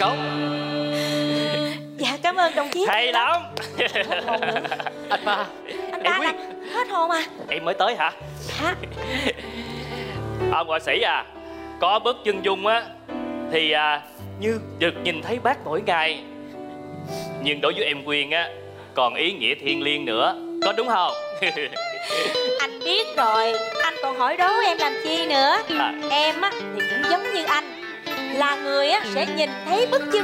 Cậu. Dạ cảm ơn đồng chí. Hay lắm. Hết hồn nữa. Anh ba. Anh Em ba Quyết. là hết hồn à? Em mới tới hả? Hả? Ông họa sĩ à, có bức chân dung á thì như được nhìn thấy bác mỗi ngày, nhưng đối với em Quyên á còn ý nghĩa thiêng liêng nữa, có đúng không? Anh biết rồi, anh còn hỏi đố em làm chi nữa. Em á thì cũng giống như anh, là người á sẽ nhìn thấy bức chân